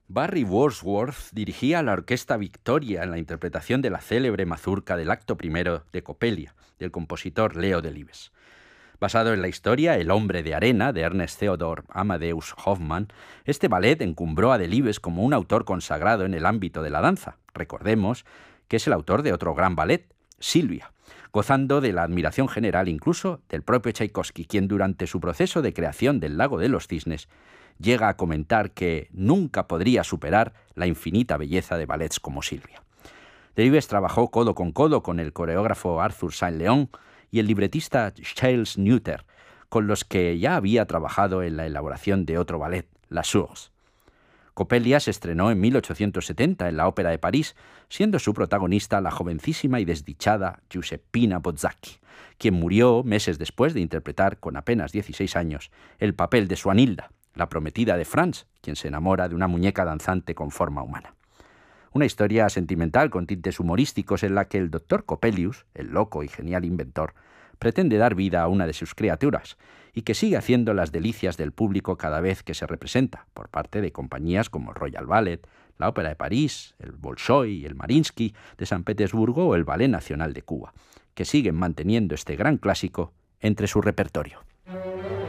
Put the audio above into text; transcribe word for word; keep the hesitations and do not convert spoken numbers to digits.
Barry Wordsworth dirigía a la Orquesta Victoria en la interpretación de la célebre mazurca del acto primero de Coppelia, del compositor Leo Delibes. Basado en la historia El hombre de arena, de Ernest Theodor Amadeus Hoffmann, este ballet encumbró a Delibes como un autor consagrado en el ámbito de la danza. Recordemos que es el autor de otro gran ballet, Silvia, gozando de la admiración general incluso del propio Tchaikovsky, quien durante su proceso de creación del Lago de los Cisnes llega a comentar que nunca podría superar la infinita belleza de ballets como Silvia. Delibes trabajó codo con codo con el coreógrafo Arthur Saint-Leon y el libretista Charles Neuter, con los que ya había trabajado en la elaboración de otro ballet, La Source. Coppelia se estrenó en mil ochocientos setenta en la Ópera de París, siendo su protagonista la jovencísima y desdichada Giuseppina Bozzacchi, quien murió meses después de interpretar, con apenas dieciséis años, el papel de Swanhilda, la prometida de Franz, quien se enamora de una muñeca danzante con forma humana. Una historia sentimental con tintes humorísticos en la que el doctor Coppelius, el loco y genial inventor, pretende dar vida a una de sus criaturas y que sigue haciendo las delicias del público cada vez que se representa, por parte de compañías como el Royal Ballet, la Ópera de París, el Bolshoi, el Mariinsky de San Petersburgo o el Ballet Nacional de Cuba, que siguen manteniendo este gran clásico entre su repertorio.